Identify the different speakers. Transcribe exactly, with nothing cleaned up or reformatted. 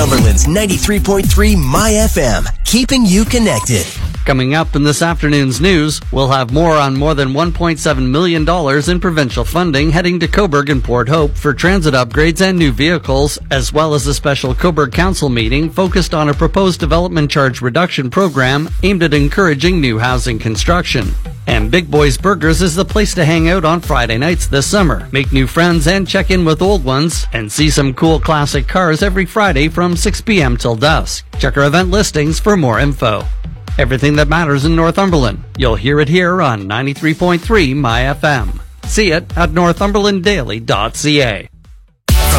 Speaker 1: Northumberland's ninety-three point three My F M, keeping you connected.
Speaker 2: Coming up in this afternoon's news, we'll have more on more than one point seven million dollars in provincial funding heading to Cobourg and Port Hope for transit upgrades and new vehicles, as well as a special Cobourg Council meeting focused on a proposed development charge reduction program aimed at encouraging new housing construction. And Big Boys Burgers is the place to hang out on Friday nights this summer. Make new friends and check in with old ones, and see some cool classic cars every Friday from six p.m. till dusk. Check our event listings for more info. Everything that matters in Northumberland, you'll hear it here on ninety-three point three My F M. See it at northumberland daily dot c a.